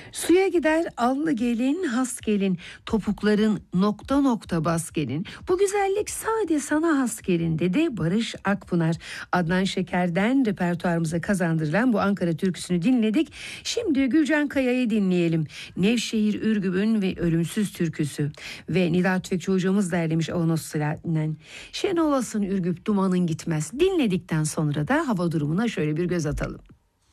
Suya gider allı gelin, has gelin, topukların nokta nokta bas gelin. Bu güzellik sade sana has gelin dedi Barış Akpınar. Adnan Şeker'den repertuarımıza kazandırılan bu Ankara türküsünü dinledik. Şimdi Gülcan Kaya'yı dinleyelim. Nevşehir Ürgüp'ün ve ölümsüz türküsü. Ve Nida Tüfekçi hocamız derlemiş Avanos Selahattin'den. Şen olasın Ürgüp dumanın gitmez. Dinledikten sonra da hava durumuna şöyle bir göz atalım.